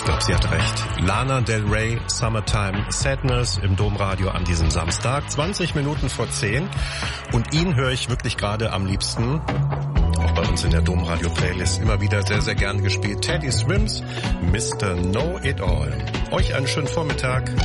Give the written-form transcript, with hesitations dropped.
ich glaube, sie hat recht. Lana Del Rey, Summertime Sadness im Domradio an diesem Samstag, 20 Minuten vor 10. Und ihn höre ich wirklich gerade am liebsten, auch bei uns in der Domradio-Playlist, immer wieder sehr, sehr gern gespielt. Teddy Swims, Mr. Know It All. Euch einen schönen Vormittag.